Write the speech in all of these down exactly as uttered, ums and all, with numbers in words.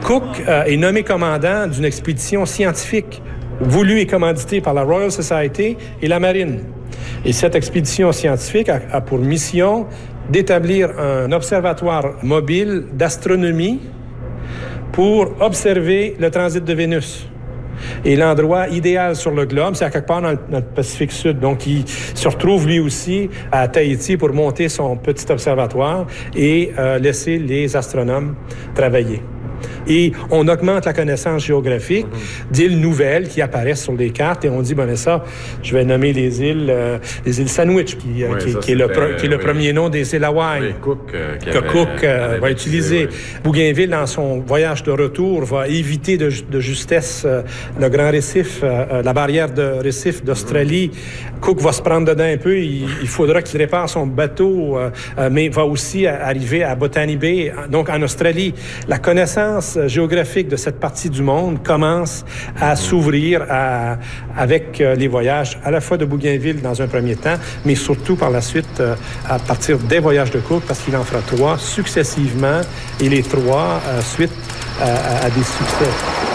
Cook euh, est nommé commandant d'une expédition scientifique voulue et commanditée par la Royal Society et la Marine. Et cette expédition scientifique a, a pour mission d'établir un observatoire mobile d'astronomie pour observer le transit de Vénus. Et l'endroit idéal sur le globe, c'est à quelque part dans le, dans le Pacifique Sud. Donc, il se retrouve lui aussi à Tahiti pour monter son petit observatoire et euh, laisser les astronomes travailler. Et on augmente la connaissance géographique mm-hmm. d'îles nouvelles qui apparaissent sur les cartes et on dit, ben ça, je vais nommer les îles, euh, les îles Sandwich, qui, euh, oui, qui, ça, qui, est le, pro, qui est le oui. premier nom des îles Hawaï. Oui, Cook, euh, que avait, Cook euh, va utiliser. Oui. Bougainville, dans son voyage de retour, va éviter de, de justesse euh, le grand récif, euh, la barrière de récif d'Australie. Mm-hmm. Cook va se prendre dedans un peu. Il, il faudra qu'il répare son bateau, euh, euh, mais va aussi arriver à Botany Bay, donc en Australie. La connaissance géographique de cette partie du monde commence à s'ouvrir à, avec euh, les voyages à la fois de Bougainville dans un premier temps, mais surtout par la suite euh, à partir des voyages de Cook, parce qu'il en fera trois successivement et les trois euh, suite à, à des succès.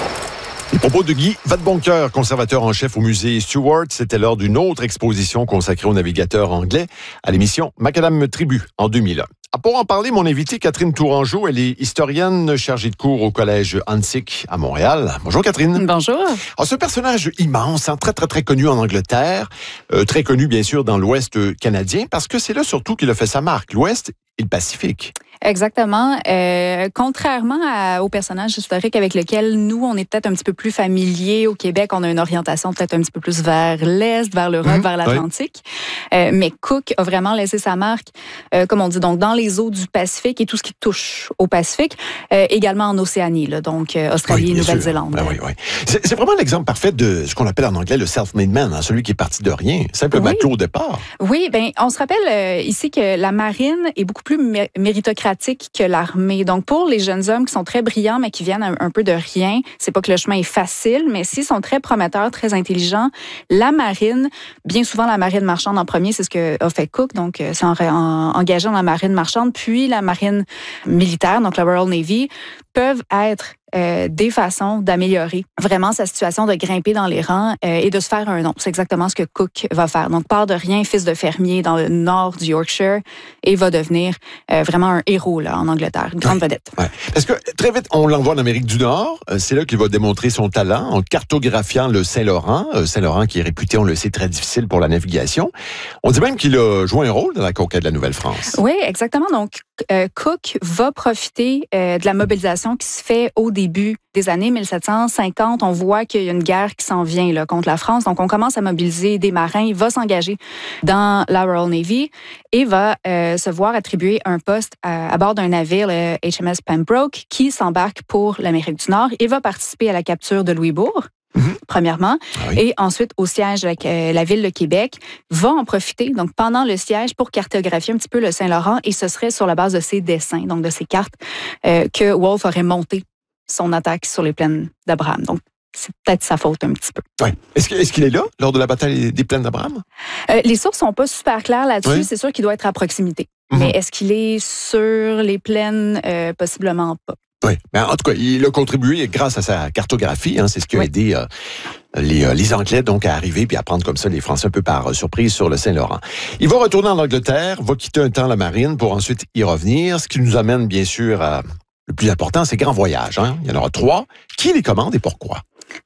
Les propos de Guy Vadeboncoeur, conservateur en chef au musée Stewart, c'était lors d'une autre exposition consacrée aux navigateurs anglais à l'émission Macadam Tribut en deux mille un. Ah, pour en parler, mon invitée Catherine Tourangeau, elle est historienne chargée de cours au collège Hansik à Montréal. Bonjour Catherine. Bonjour. Alors, ce personnage immense, hein, très très très connu en Angleterre, euh, très connu bien sûr dans l'Ouest canadien, parce que c'est là surtout qu'il a fait sa marque, l'Ouest et le Pacifique. Exactement. Euh, contrairement à, aux personnages historiques avec lesquels nous, on est peut-être un petit peu plus familiers au Québec, on a une orientation peut-être un petit peu plus vers l'Est, vers l'Europe, mmh, vers l'Atlantique. Oui. Euh, mais Cook a vraiment laissé sa marque, euh, comme on dit, donc dans les eaux du Pacifique et tout ce qui touche au Pacifique, euh, également en Océanie, là, donc euh, Australie, oui, Nouvelle-Zélande. Ben oui, oui. C'est, c'est vraiment l'exemple parfait de ce qu'on appelle en anglais le self-made man, hein, celui qui est parti de rien, simple oui. matelot au départ. Oui, ben on se rappelle euh, ici que la marine est beaucoup plus mé- méritocratique que l'armée. Donc, pour les jeunes hommes qui sont très brillants, mais qui viennent un, un peu de rien, c'est pas que le chemin est facile, mais s'ils sont très prometteurs, très intelligents, la marine, bien souvent la marine marchande en premier, c'est ce que a fait Cook, donc c'est en, en engageant la marine marchande, puis la marine militaire, donc la Royal Navy, peuvent être euh, des façons d'améliorer vraiment sa situation, de grimper dans les rangs euh, et de se faire un nom. C'est exactement ce que Cook va faire. Donc, part de rien, fils de fermier dans le nord du Yorkshire, et va devenir euh, vraiment un héros là en Angleterre, une grande ouais, vedette. Ouais. Parce que très vite, on l'envoie en Amérique du Nord. C'est là qu'il va démontrer son talent en cartographiant le Saint-Laurent. Saint-Laurent qui est réputé, on le sait, très difficile pour la navigation. On dit même qu'il a joué un rôle dans la conquête de la Nouvelle-France. Oui, exactement. Donc, euh, Cook va profiter euh, de la mobilisation qui se fait au début des années mille sept cent cinquante. On voit qu'il y a une guerre qui s'en vient là, contre la France. Donc, on commence à mobiliser des marins. Il va s'engager dans la Royal Navy et va euh, se voir attribuer un poste à, à bord d'un navire, le H M S Pembroke, qui s'embarque pour l'Amérique du Nord et va participer à la capture de Louisbourg. Mmh. Premièrement, ah oui. Et ensuite au siège de la, la ville de Québec, va en profiter, donc pendant le siège, pour cartographier un petit peu le Saint-Laurent, et ce serait sur la base de ses dessins, donc de ses cartes, euh, que Wolfe aurait monté son attaque sur les plaines d'Abraham. Donc, c'est peut-être sa faute un petit peu. Ouais. Est-ce, que, est-ce qu'il est là, lors de la bataille des plaines d'Abraham? Euh, les sources sont pas super claires là-dessus. Oui. C'est sûr qu'il doit être à proximité. Mmh. Mais est-ce qu'il est sur les plaines? Euh, possiblement pas. Oui, mais en tout cas, il a contribué grâce à sa cartographie. Hein, c'est ce qui a oui. aidé euh, les, euh, les Anglais donc à arriver puis à prendre comme ça les Français un peu par euh, surprise sur le Saint-Laurent. Il va retourner en Angleterre, va quitter un temps la marine pour ensuite y revenir, ce qui nous amène bien sûr à le plus important, c'est grands voyages. Hein. Il y en aura trois. Qui les commande et pourquoi?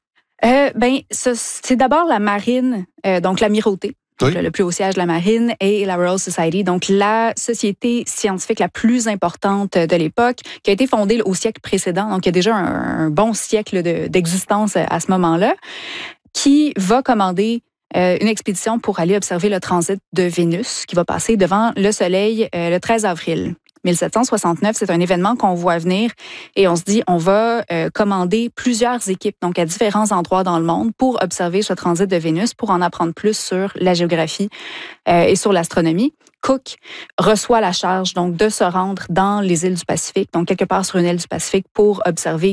Euh, ben, ce, c'est d'abord la marine, euh, donc l'amirauté. Donc, oui. Le plus haut siège de la marine et la Royal Society, donc la société scientifique la plus importante de l'époque, qui a été fondée au siècle précédent, donc il y a déjà un, un bon siècle de, d'existence à ce moment-là, qui va commander euh, une expédition pour aller observer le transit de Vénus, qui va passer devant le Soleil euh, le treize avril. mille sept cent soixante-neuf, c'est un événement qu'on voit venir et on se dit, on va euh, commander plusieurs équipes, donc à différents endroits dans le monde, pour observer ce transit de Vénus, pour en apprendre plus sur la géographie euh, et sur l'astronomie. Cook reçoit la charge donc de se rendre dans les îles du Pacifique, donc quelque part sur une île du Pacifique, pour observer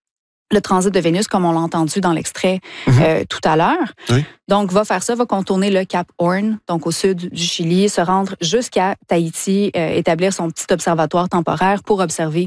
le transit de Vénus, comme on l'a entendu dans l'extrait mm-hmm. euh, tout à l'heure. Oui. Donc, va faire ça, va contourner le Cap Horn, donc au sud du Chili, se rendre jusqu'à Tahiti, euh, établir son petit observatoire temporaire pour observer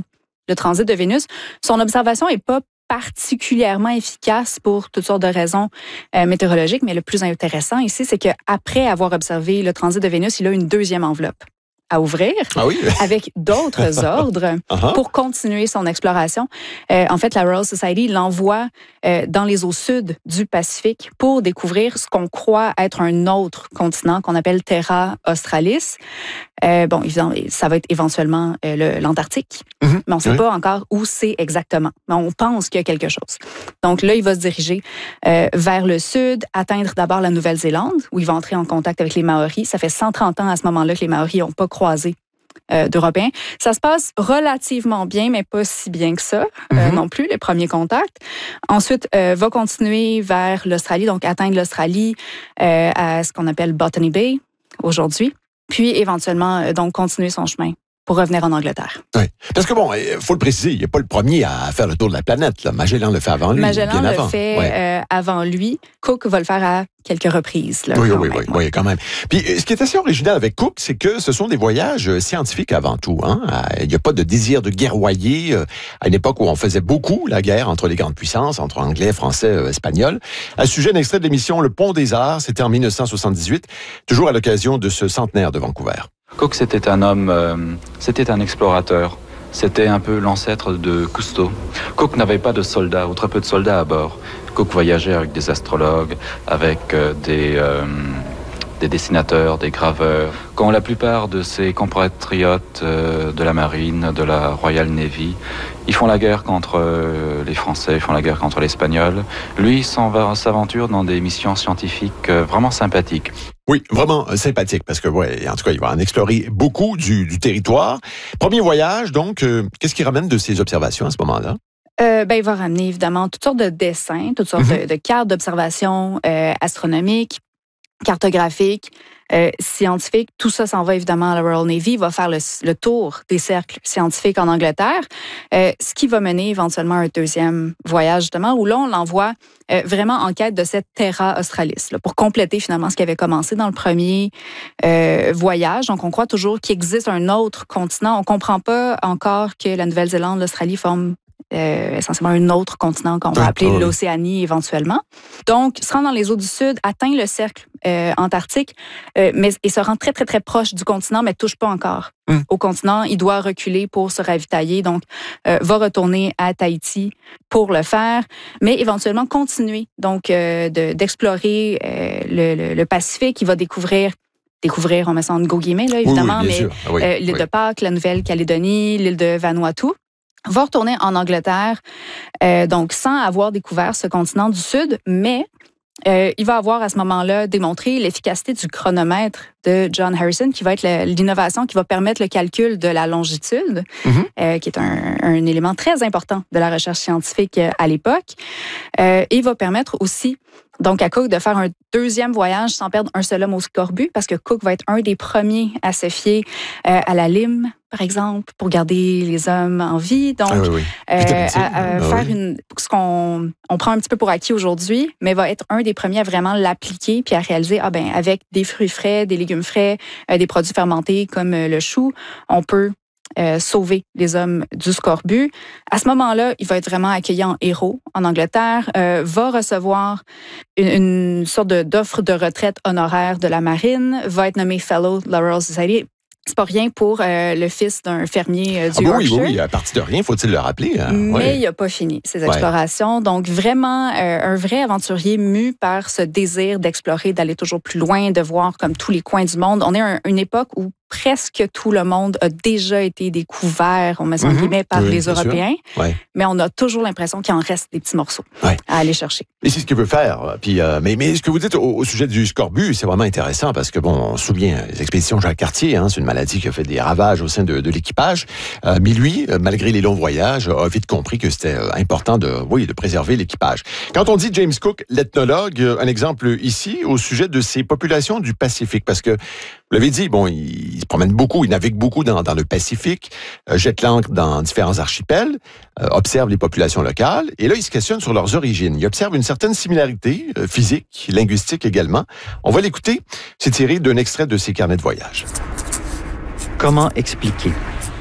le transit de Vénus. Son observation n'est pas particulièrement efficace pour toutes sortes de raisons euh, météorologiques, mais le plus intéressant ici, c'est qu'après avoir observé le transit de Vénus, il a une deuxième enveloppe à ouvrir ah oui? avec d'autres ordres uh-huh. pour continuer son exploration. Euh, en fait, la Royal Society l'envoie euh, dans les eaux sud du Pacifique pour découvrir ce qu'on croit être un autre continent qu'on appelle Terra Australis. Euh, bon, évidemment, ça va être éventuellement euh, le, l'Antarctique, mm-hmm. mais on ne sait oui. pas encore où c'est exactement. Mais on pense qu'il y a quelque chose. Donc là, il va se diriger euh, vers le sud, atteindre d'abord la Nouvelle-Zélande, où il va entrer en contact avec les Maoris. Ça fait cent trente ans à ce moment-là que les Maoris n'ont pas croisé euh, d'Européens. Ça se passe relativement bien, mais pas si bien que ça mm-hmm. euh, non plus, les premiers contacts. Ensuite, euh, va continuer vers l'Australie, donc atteindre l'Australie euh, à ce qu'on appelle Botany Bay aujourd'hui. Puis éventuellement, euh, donc, continuer son chemin pour revenir en Angleterre. Oui, parce que bon, il faut le préciser, il n'est pas le premier à faire le tour de la planète. Là. Magellan le fait avant lui, Magellan bien le avant. fait ouais. euh, avant lui. Cook va le faire à quelques reprises. Là, oui, quand oui, même. oui, oui, quand même. Puis, ce qui est assez original avec Cook, c'est que ce sont des voyages scientifiques avant tout. Hein? Il n'y a pas de désir de guerroyer à une époque où on faisait beaucoup la guerre entre les grandes puissances, entre Anglais, Français, Espagnols. À ce sujet, un extrait de l'émission Le Pont des Arts, c'était en dix-neuf cent soixante-dix-huit, toujours à l'occasion de ce centenaire de Vancouver. Cook, c'était un homme, euh, c'était un explorateur. C'était un peu l'ancêtre de Cousteau. Cook n'avait pas de soldats, ou très peu de soldats à bord. Cook voyageait avec des astrologues, avec euh, des, euh, des dessinateurs, des graveurs. Quand la plupart de ses compatriotes euh, de la marine, de la Royal Navy, ils font la guerre contre euh, les Français, ils font la guerre contre les Espagnols. Lui, il s'en va, s'aventure dans des missions scientifiques euh, vraiment sympathiques. Oui, vraiment sympathique, parce que, ouais, en tout cas, il va en explorer beaucoup du, du territoire. Premier voyage, donc, euh, qu'est-ce qu'il ramène de ses observations à ce moment-là? Euh, ben, il va ramener, évidemment, toutes sortes de dessins, toutes sortes mm-hmm. de, de cartes d'observation euh, astronomiques, cartographiques, euh, scientifiques. Tout ça s'en va, évidemment, à la Royal Navy. Il va faire le, le tour des cercles scientifiques en Angleterre, euh, ce qui va mener éventuellement à un deuxième voyage, justement, où là, on l'envoie euh, vraiment en quête de cette Terra Australis, là, pour compléter, finalement, ce qui avait commencé dans le premier euh, voyage. Donc, on croit toujours qu'il existe un autre continent. On ne comprend pas encore que la Nouvelle-Zélande, l'Australie forment Euh, essentiellement un autre continent qu'on va appeler oh, l'Océanie éventuellement. Donc, se rend dans les eaux du Sud, atteint le cercle euh, antarctique, euh, mais et se rend très, très, très proche du continent, mais touche pas encore mm. au continent. Il doit reculer pour se ravitailler, donc euh, va retourner à Tahiti pour le faire, mais éventuellement continuer donc euh, de, d'explorer euh, le, le, le Pacifique. Il va découvrir découvrir, on met ça en gros guillemets, là, évidemment, oui, oui, mais ah, oui, euh, l'île oui. de Pâques, la Nouvelle-Calédonie, l'île de Vanuatu. Va retourner en Angleterre, euh, donc sans avoir découvert ce continent du Sud, mais euh, il va avoir à ce moment-là démontré l'efficacité du chronomètre de John Harrison, qui va être le, l'innovation qui va permettre le calcul de la longitude, mm-hmm. euh, qui est un, un élément très important de la recherche scientifique à l'époque, euh, et va permettre aussi donc à Cook de faire un deuxième voyage sans perdre un seul homme au scorbut, parce que Cook va être un des premiers à se fier euh, à la lime, par exemple, pour garder les hommes en vie. Donc, ah oui, oui. Euh, à, à ah faire oui. une, ce qu'on on prend un petit peu pour acquis aujourd'hui, mais va être un des premiers à vraiment l'appliquer puis à réaliser, ah ben avec des fruits frais, des légumes frais, euh, des produits fermentés comme euh, le chou, on peut Euh, sauver les hommes du scorbut. À ce moment-là, il va être vraiment accueilli en héros en Angleterre, euh, va recevoir une, une sorte de, d'offre de retraite honoraire de la marine, va être nommé Fellow de la Royal Society. C'est pas rien pour euh, le fils d'un fermier euh, du ah bon, Yorkshire. Oui, oui, oui, à partir de rien, faut-il le rappeler. Hein? Mais ouais. il n'a pas fini ses explorations. Ouais. Donc, vraiment, euh, un vrai aventurier mu par ce désir d'explorer, d'aller toujours plus loin, de voir comme tous les coins du monde. On est à un, une époque où presque tout le monde a déjà été découvert, on met ça en guillemets, par oui, les Européens. Ouais. Mais on a toujours l'impression qu'il en reste des petits morceaux ouais. à aller chercher. Et c'est ce qu'il veut faire. Puis, euh, mais, mais ce que vous dites au, au sujet du scorbut, c'est vraiment intéressant parce que, bon, on se souvient des expéditions Jacques Cartier, hein, c'est une maladie qui a fait des ravages au sein de, de l'équipage. Euh, mais lui, malgré les longs voyages, a vite compris que c'était important de, oui, de préserver l'équipage. Quand on dit James Cook, l'ethnologue, un exemple ici au sujet de ces populations du Pacifique, parce que vous l'avez dit, bon, il, il se promène beaucoup, il navigue beaucoup dans, dans le Pacifique, euh, jette l'ancre dans différents archipels, euh, observe les populations locales, et là, il se questionne sur leurs origines. Il observe une certaine similarité euh, physique, linguistique également. On va l'écouter. C'est tiré d'un extrait de ses carnets de voyage. Comment expliquer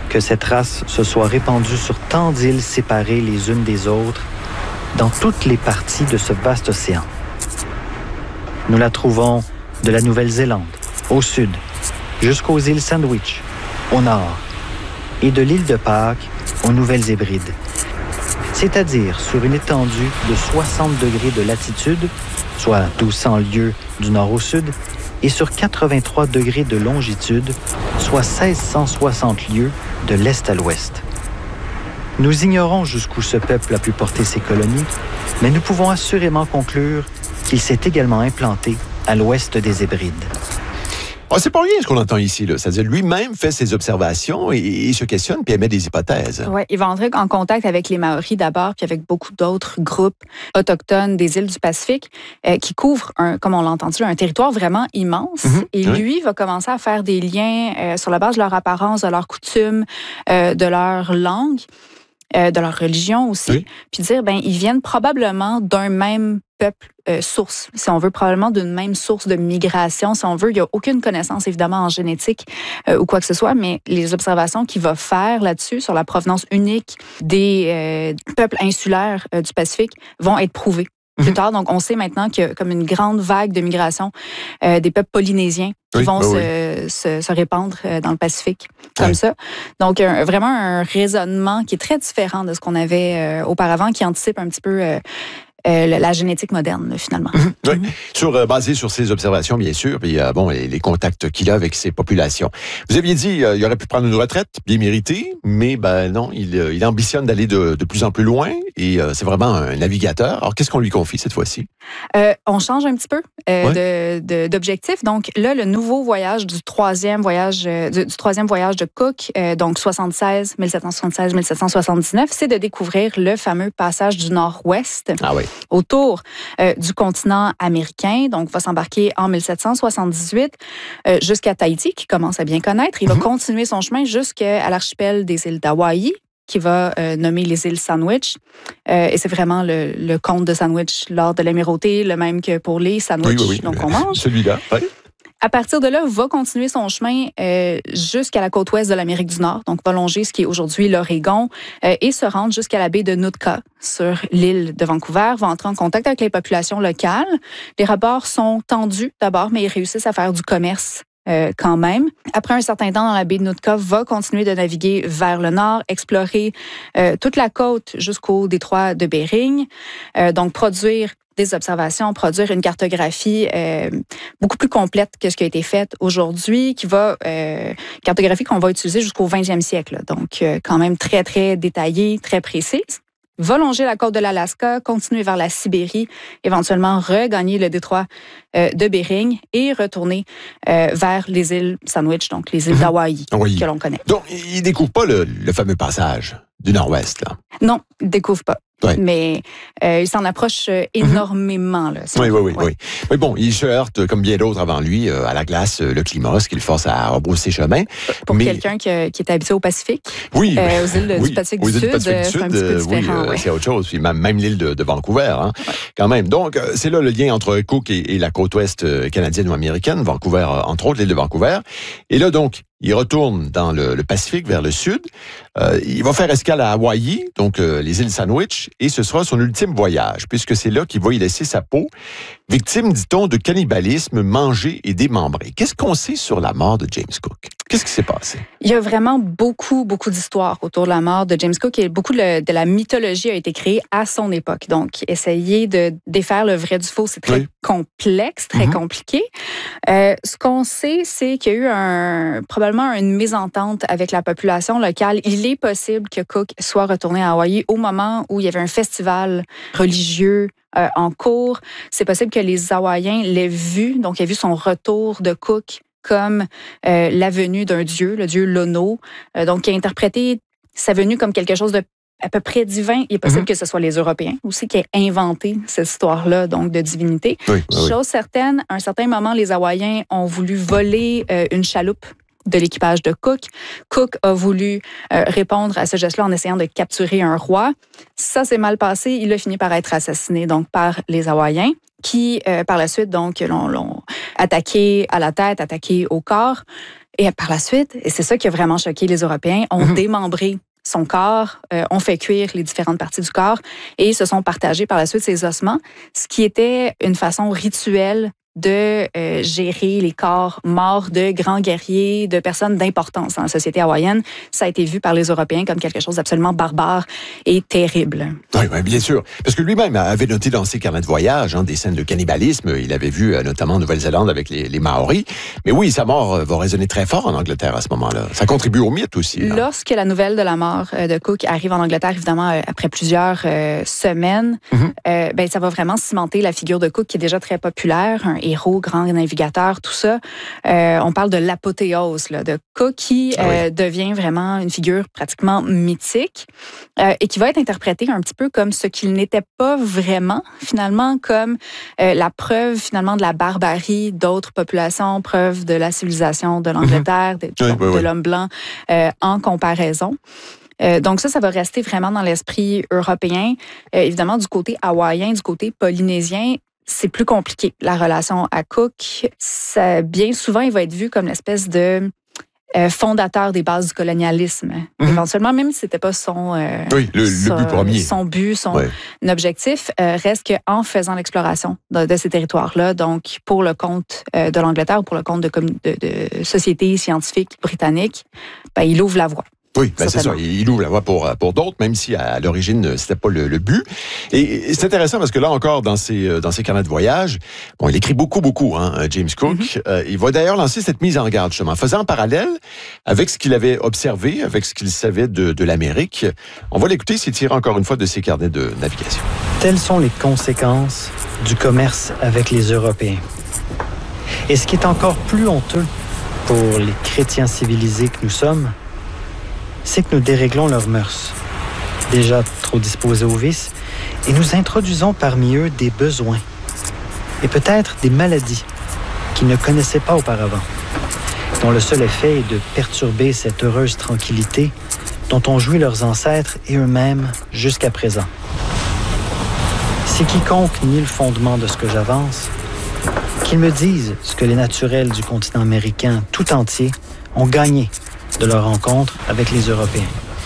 que cette race se soit répandue sur tant d'îles séparées les unes des autres, dans toutes les parties de ce vaste océan. Nous la trouvons de la Nouvelle-Zélande, au sud, jusqu'aux îles Sandwich, au nord, et de l'île de Pâques aux Nouvelles Hébrides, c'est-à-dire sur une étendue de soixante degrés de latitude, soit douze cents lieues du nord au sud, et sur quatre-vingt-trois degrés de longitude, soit seize cent soixante lieues de l'est à l'ouest. Nous ignorons jusqu'où ce peuple a pu porter ses colonies, mais nous pouvons assurément conclure qu'il s'est également implanté à l'ouest des Hébrides. Oh, c'est pas rien ce qu'on entend ici, là. C'est-à-dire lui-même fait ses observations et, et se questionne puis émet des hypothèses. Oui, il va entrer en contact avec les Maoris d'abord, puis avec beaucoup d'autres groupes autochtones des îles du Pacifique euh, qui couvrent, un, comme on l'a entendu, un territoire vraiment immense. Mm-hmm. Et oui. lui va commencer à faire des liens euh, sur la base de leur apparence, de leurs coutumes, euh, de leur langue, euh, de leur religion aussi, oui. puis dire, ben ils viennent probablement d'un même peuple euh, source, si on veut, probablement d'une même source de migration, si on veut. Il n'y a aucune connaissance, évidemment, en génétique euh, ou quoi que ce soit, mais les observations qu'il va faire là-dessus, sur la provenance unique des euh, peuples insulaires euh, du Pacifique, vont être prouvées plus tard. Donc, on sait maintenant qu'il y a comme une grande vague de migration euh, des peuples polynésiens qui oui, vont bah se, oui. se, se répandre euh, dans le Pacifique, comme oui. ça. Donc, un, vraiment un raisonnement qui est très différent de ce qu'on avait euh, auparavant, qui anticipe un petit peu euh, Euh, la génétique moderne, finalement. Mmh, oui, mmh. Sur, euh, basé sur ses observations, bien sûr, puis euh, bon, les, les contacts qu'il a avec ses populations. Vous aviez dit euh, il aurait pu prendre une retraite, bien méritée, mais ben non, il, euh, il ambitionne d'aller de, de plus en plus loin et euh, c'est vraiment un navigateur. Alors, qu'est-ce qu'on lui confie cette fois-ci? Euh, on change un petit peu euh, ouais. de, de, d'objectif. Donc là, le nouveau voyage du troisième voyage, euh, du, du troisième voyage de Cook, euh, donc soixante-seize, dix-sept cent soixante-seize, dix-sept cent soixante-dix-neuf, c'est de découvrir le fameux passage du Nord-Ouest. Ah oui. Autour euh, du continent américain. Donc, va s'embarquer en dix-sept cent soixante-dix-huit euh, jusqu'à Tahiti, qu'il commence à bien connaître. Il mm-hmm. va continuer son chemin jusqu'à l'archipel des îles d'Hawaï, qui va euh, nommer les îles Sandwich. Euh, et c'est vraiment le, le conte de Sandwich lors de l'Amirauté, le même que pour les sandwichs oui, oui, oui. donc on mange. Celui-là, oui. À partir de là, va continuer son chemin euh, jusqu'à la côte ouest de l'Amérique du Nord, donc va longer ce qui est aujourd'hui l'Oregon euh, et se rendre jusqu'à la baie de Nootka sur l'île de Vancouver, va entrer en contact avec les populations locales. Les rapports sont tendus d'abord, mais ils réussissent à faire du commerce Euh, quand même. Après un certain temps dans la baie de Nootka, va continuer de naviguer vers le nord, explorer euh, toute la côte jusqu'au détroit de Bering, euh, donc produire des observations, produire une cartographie euh, beaucoup plus complète que ce qui a été fait aujourd'hui, qui va euh, cartographie qu'on va utiliser jusqu'au vingtième siècle, donc euh, quand même très, très détaillée, très précise. Va longer la côte de l'Alaska, continuer vers la Sibérie, éventuellement regagner le détroit euh, de Bering et retourner euh, vers les îles Sandwich, donc les îles mmh. d'Hawaï oui. que l'on connaît. Donc, il ne découvre pas le, le fameux passage du Nord-Ouest, là? Non, il ne découvre pas. Ouais. Mais euh, il s'en approche énormément. Là, oui, oui, oui, oui. Mais bon, il se heurte, comme bien d'autres avant lui, à la glace, le climat, ce qui le force à rebrousser chemin. Pour mais... quelqu'un qui, qui est habitué au Pacifique, oui, euh, aux îles oui, du Pacifique aux du îles Sud, Pacifique du c'est Sud, un petit peu différent. Oui, ouais. c'est autre chose. Puis même, même l'île de, de Vancouver, hein, ouais. quand même. Donc, c'est là le lien entre Cook et, et la côte ouest canadienne ou américaine, Vancouver, entre autres, l'île de Vancouver. Et là, donc, il retourne dans le, le Pacifique, vers le sud. Euh, il va faire escale à Hawaï, donc euh, les îles Sandwich, et ce sera son ultime voyage, puisque c'est là qu'il va y laisser sa peau, victime, dit-on, de cannibalisme, mangé et démembré. Qu'est-ce qu'on sait sur la mort de James Cook? Qu'est-ce qui s'est passé? Il y a vraiment beaucoup, beaucoup d'histoires autour de la mort de James Cook et beaucoup de, de la mythologie a été créée à son époque. Donc, essayer de défaire le vrai du faux, c'est très oui. complexe, très mm-hmm. compliqué. Euh, ce qu'on sait, c'est qu'il y a eu un, probablement une mésentente avec la population locale. Il est possible que Cook soit retourné à Hawaï au moment où il y avait un festival religieux euh, en cours. C'est possible que les Hawaïens l'aient vu, donc il a vu son retour de Cook comme euh, la venue d'un dieu, le dieu Lono, euh, donc qui a interprété sa venue comme quelque chose de à peu près divin. Il est possible mm-hmm. que ce soit les Européens aussi qui aient inventé cette histoire-là, donc de divinité. Oui, oui. Chose certaine, à un certain moment, les Hawaïens ont voulu voler euh, une chaloupe de l'équipage de Cook. Cook a voulu euh, répondre à ce geste-là en essayant de capturer un roi. Ça s'est mal passé. Il a fini par être assassiné donc par les Hawaïens qui, euh, par la suite, donc, l'ont, l'ont attaqué à la tête, attaqué au corps. Et par la suite, et c'est ça qui a vraiment choqué les Européens, ont mm-hmm. démembré son corps, euh, ont fait cuire les différentes parties du corps et se sont partagés par la suite ses ossements, ce qui était une façon rituelle de euh, gérer les corps morts de grands guerriers, de personnes d'importance dans la société hawaïenne. Ça a été vu par les Européens comme quelque chose d'absolument barbare et terrible. Oui, oui, bien sûr. Parce que lui-même avait noté dans ses carnets de voyage hein, des scènes de cannibalisme. Il avait vu euh, notamment en Nouvelle-Zélande avec les, les Maoris. Mais oui, sa mort euh, va résonner très fort en Angleterre à ce moment-là. Ça contribue au mythe aussi. Là. Lorsque la nouvelle de la mort euh, de Cook arrive en Angleterre, évidemment, euh, après plusieurs euh, semaines, mm-hmm. euh, ben, ça va vraiment cimenter la figure de Cook qui est déjà très populaire, un héros, grand navigateur, tout ça. Euh, on parle de l'apothéose là, de Cook qui ah oui. euh, devient vraiment une figure pratiquement mythique euh, et qui va être interprété un petit peu comme ce qu'il n'était pas vraiment, finalement, comme euh, la preuve finalement de la barbarie d'autres populations, preuve de la civilisation de l'Angleterre, mm-hmm. de, oui, de, oui, de oui. l'homme blanc euh, en comparaison. Euh, donc ça, ça va rester vraiment dans l'esprit européen. Euh, évidemment, du côté hawaïen, du côté polynésien, c'est plus compliqué, la relation à Cook. Ça, bien souvent, il va être vu comme l'espèce de euh, fondateur des bases du colonialisme. Mm-hmm. Éventuellement, même si c'était pas son, euh, oui, le, son, le but premier. son but, son ouais. objectif, euh, reste qu'en faisant l'exploration de, de ces territoires-là, donc pour le compte euh, de l'Angleterre ou pour le compte de, de, de sociétés scientifiques britanniques, ben, il ouvre la voie. Oui, ben c'est ça. Il ouvre la voie pour, pour d'autres, même si à l'origine, c'était pas le, le but. Et, et c'est intéressant parce que là encore, dans ses, dans ses carnets de voyage, bon, il écrit beaucoup, beaucoup, hein, James Cook. Mm-hmm. Euh, il va d'ailleurs lancer cette mise en garde, justement, faisant en parallèle avec ce qu'il avait observé, avec ce qu'il savait de, de l'Amérique. On va l'écouter, c'est tiré encore une fois de ses carnets de navigation. Telles sont les conséquences du commerce avec les Européens. Et ce qui est encore plus honteux pour les chrétiens civilisés que nous sommes, c'est que nous déréglons leurs mœurs, déjà trop disposés aux vices, et nous introduisons parmi eux des besoins et peut-être des maladies qu'ils ne connaissaient pas auparavant, dont le seul effet est de perturber cette heureuse tranquillité dont ont joui leurs ancêtres et eux-mêmes jusqu'à présent. Si quiconque nie le fondement de ce que j'avance, qu'ils me disent ce que les naturels du continent américain tout entier ont gagné de leur rencontre avec les Européens.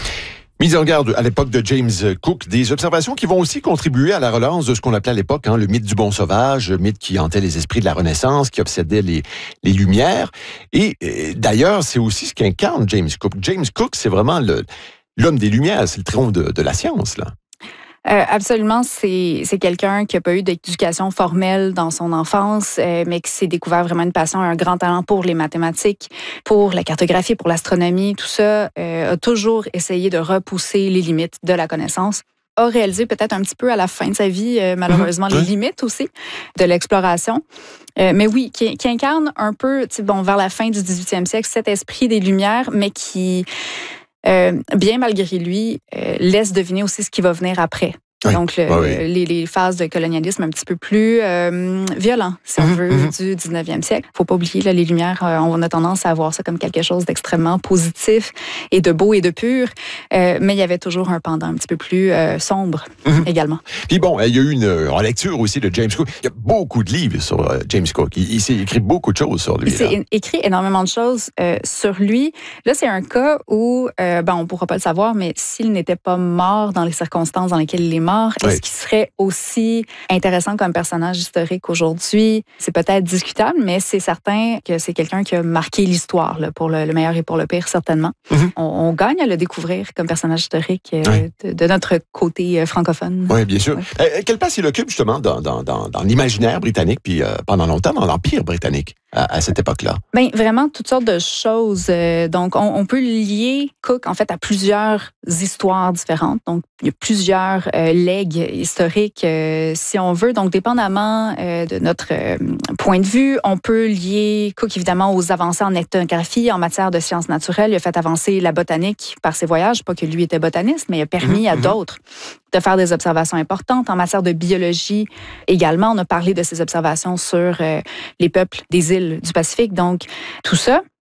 Mise en garde à l'époque de James Cook, des observations qui vont aussi contribuer à la relance de ce qu'on appelait à l'époque hein, le mythe du bon sauvage, le mythe qui hantait les esprits de la Renaissance, qui obsédait les, les Lumières. Et, et d'ailleurs, c'est aussi ce qu'incarne James Cook. James Cook, c'est vraiment le, l'homme des Lumières, c'est le triomphe de, de la science, là. Euh, absolument, c'est c'est quelqu'un qui a pas eu d'éducation formelle dans son enfance, euh, mais qui s'est découvert vraiment une passion, un grand talent pour les mathématiques, pour la cartographie, pour l'astronomie, tout ça, euh, a toujours essayé de repousser les limites de la connaissance. A réalisé peut-être un petit peu à la fin de sa vie, euh, malheureusement, mmh. les limites aussi de l'exploration. Euh, mais oui, qui, qui incarne un peu, tu sais, bon, vers la fin du dix-huitième siècle, cet esprit des Lumières, mais qui... Euh, bien malgré lui, euh, laisse deviner aussi ce qui va venir après. Oui. Donc, le, oui. les, les phases de colonialisme un petit peu plus euh, violent, si on veut, mm-hmm. du dix-neuvième siècle. Faut pas oublier, là, les Lumières, euh, on a tendance à voir ça comme quelque chose d'extrêmement positif et de beau et de pur, euh, mais il y avait toujours un pendant un petit peu plus euh, sombre mm-hmm. également. Puis bon, il y a eu une relecture aussi de James Cook. Il y a beaucoup de livres sur euh, James Cook. Il, il s'est écrit beaucoup de choses sur lui. Il s'est écrit énormément de choses euh, sur lui. Là, c'est un cas où, euh, ben, on pourra pas le savoir, mais s'il n'était pas mort dans les circonstances dans lesquelles il est mort, est-ce oui. qu'il serait aussi intéressant comme personnage historique aujourd'hui? C'est peut-être discutable, mais c'est certain que c'est quelqu'un qui a marqué l'histoire, là, pour le, le meilleur et pour le pire, certainement. Mm-hmm. On, on gagne à le découvrir comme personnage historique euh, oui. de, de notre côté euh, francophone. Oui, bien sûr. Oui. Euh, quelle place il occupe justement dans, dans, dans, dans l'imaginaire britannique, puis euh, pendant longtemps dans l'Empire britannique? À, à cette époque-là? Bien, vraiment, toutes sortes de choses. Euh, donc, on, on peut lier Cook, en fait, à plusieurs histoires différentes. Donc, il y a plusieurs euh, legs historiques, euh, si on veut. Donc, dépendamment euh, de notre euh, point de vue, on peut lier Cook, évidemment, aux avancées en ethnographie, en matière de sciences naturelles. Il a fait avancer la botanique par ses voyages. Pas que lui était botaniste, mais il a permis mmh, à mmh. d'autres de faire des observations importantes. En matière de biologie également, on a parlé de ces observations sur euh, les peuples des îles du Pacifique. Donc, tout ça.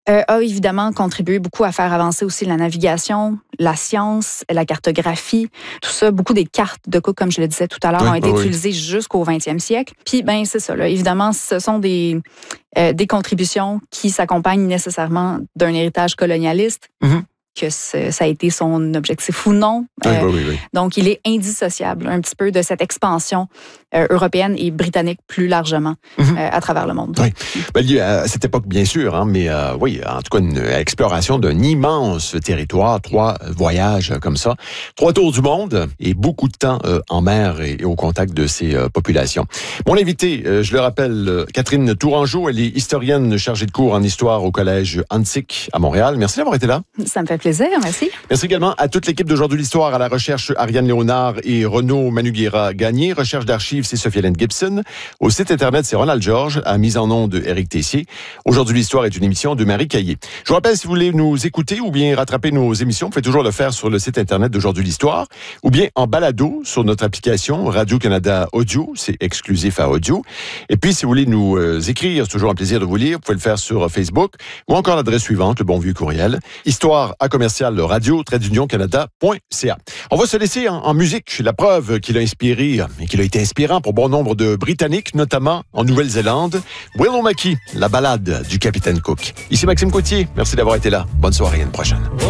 Euh, a évidemment contribué beaucoup à faire avancer aussi la navigation, la science, la cartographie, tout ça. Beaucoup des cartes de Cook, comme je le disais tout à l'heure, oui, ont été oui. utilisées jusqu'au vingtième siècle. Puis, ben c'est ça. Là, évidemment, ce sont des, euh, des contributions qui s'accompagnent nécessairement d'un héritage colonialiste. Mm-hmm. Que ça a été son objectif ou non. Oui, euh, oui, oui. Donc, il est indissociable un petit peu de cette expansion euh, européenne et britannique plus largement mm-hmm. euh, à travers le monde. Oui. Ben, lié à cette époque, bien sûr, hein, mais euh, oui, en tout cas, une exploration d'un immense territoire, trois voyages comme ça, trois tours du monde et beaucoup de temps euh, en mer et, et au contact de ces euh, populations. Mon invité, euh, je le rappelle, euh, Catherine Tourangeau, elle est historienne chargée de cours en histoire au collège Antique à Montréal. Merci d'avoir été là. Ça me fait plaisir, merci. Merci également à toute l'équipe d'Aujourd'hui l'Histoire, à la recherche Ariane Léonard et Renaud Manuguera-Gagné, recherche d'archives c'est Sophie-Hélène Gibson, au site internet c'est Ronald Georges, à mise en onde de Éric Tessier. Aujourd'hui l'Histoire est une émission de Marie Caillé. Je vous rappelle, si vous voulez nous écouter ou bien rattraper nos émissions, vous pouvez toujours le faire sur le site internet d'Aujourd'hui l'Histoire ou bien en balado sur notre application Radio-Canada Audio, c'est exclusif à Audio. Et puis si vous voulez nous euh, écrire, c'est toujours un plaisir de vous lire, vous pouvez le faire sur Facebook ou encore l'adresse suivante, le bon vieux courriel, histoire à commercial radio trait d'union canada point c a. On va se laisser en, en musique, la preuve qu'il a inspiré et qu'il a été inspirant pour bon nombre de Britanniques, notamment en Nouvelle-Zélande. Willow Mackie, la ballade du capitaine Cook. Ici Maxime Coutier, merci d'avoir été là. Bonne soirée, à une prochaine.